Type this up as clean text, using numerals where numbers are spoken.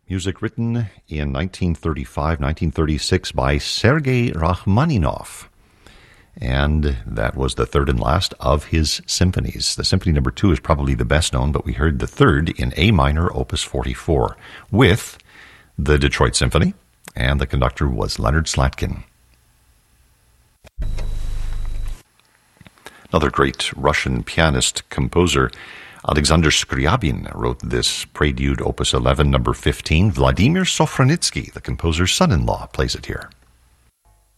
Music written in 1935, 1936 by Sergei Rachmaninoff. And that was the third and last of his symphonies. The Symphony No. 2 is probably the best known, but we heard the third in A minor, Opus 44, with the Detroit Symphony, and the conductor was Leonard Slatkin. Another great Russian pianist, composer, Alexander Scriabin, wrote this Prelude, Opus 11, No. 15. Vladimir Sofronitsky, the composer's son-in-law, plays it here.